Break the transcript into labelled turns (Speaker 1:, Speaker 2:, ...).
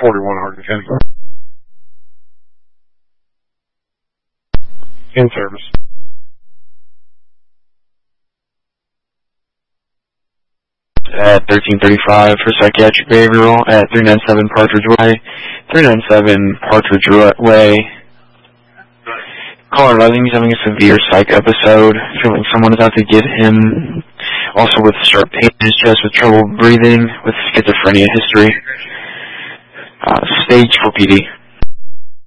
Speaker 1: 41 Hardin County. In service.
Speaker 2: At 1335 for psychiatric behavioral at 397 Partridge Way. 397 Partridge Way. Caller Rising is having a severe psych episode, feeling someone is out to get him. Also with sharp pain in his chest, with trouble breathing, with schizophrenia history. Stage for PD.